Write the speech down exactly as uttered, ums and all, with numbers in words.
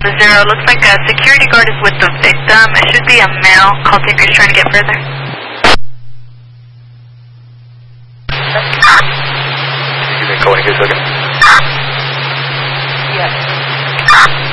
Zero, looks like a security guard is with the victim. It should be a male. Call team, you're trying to get further. You been calling his second? Yes.